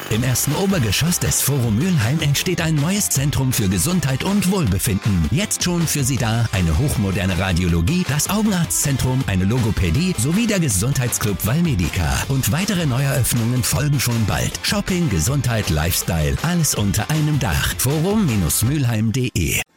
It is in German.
Im ersten Obergeschoss des Forum Mülheim entsteht ein neues Zentrum für Gesundheit und Wohlbefinden. Jetzt schon für Sie da eine hochmoderne Radiologie, das Augenarztzentrum, eine Logopädie sowie der Gesundheitsclub Valmedica. Und weitere Neueröffnungen folgen schon bald. Shopping, Gesundheit, Lifestyle, alles unter einem Dach. Forum-mülheim.de